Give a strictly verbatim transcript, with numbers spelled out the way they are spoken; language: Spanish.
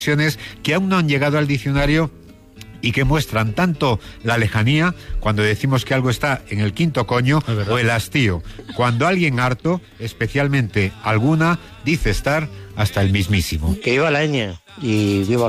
que aún no han llegado al diccionario y que muestran tanto la lejanía, cuando decimos que algo está en el quinto coño, o el hastío, cuando alguien harto, especialmente alguna, dice estar hasta el mismísimo. Que viva la ñ y viva